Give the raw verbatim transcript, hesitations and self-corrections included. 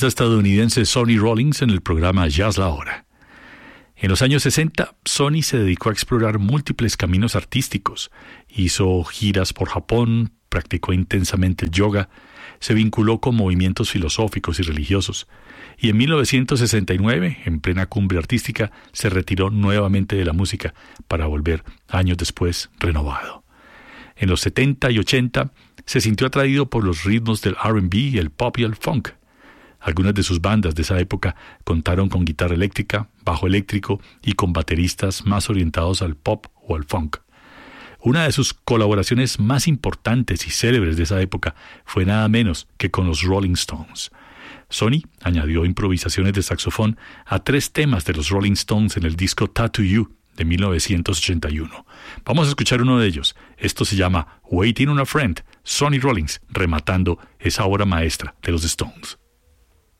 saxofonista estadounidense Sonny Rollins en el programa Jazz La Hora. En los años sesenta, Sonny se dedicó a explorar múltiples caminos artísticos. Hizo giras por Japón, practicó intensamente el yoga, se vinculó con movimientos filosóficos y religiosos, y en mil novecientos sesenta y nueve, en plena cumbre artística, se retiró nuevamente de la música para volver años después renovado. En los setenta y ochenta se sintió atraído por los ritmos del R and B, el pop y el funk. Algunas de sus bandas de esa época contaron con guitarra eléctrica, bajo eléctrico y con bateristas más orientados al pop o al funk. Una de sus colaboraciones más importantes y célebres de esa época fue nada menos que con los Rolling Stones. Sonny añadió improvisaciones de saxofón a tres temas de los Rolling Stones en el disco Tattoo You de mil novecientos ochenta y uno. Vamos a escuchar uno de ellos. Esto se llama Waiting on a Friend, Sonny Rollins rematando esa obra maestra de los Stones.